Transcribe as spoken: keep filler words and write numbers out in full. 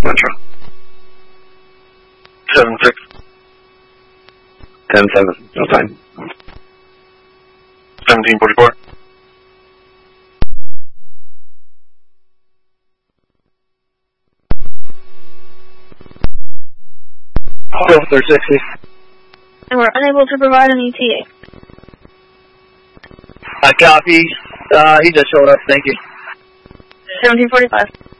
Metro. seven six. ten seven. No time. seventeen forty-four. Filter sixty. And we're unable to provide an E T A. I copy. Uh, he just showed up. Thank you. seventeen forty-five.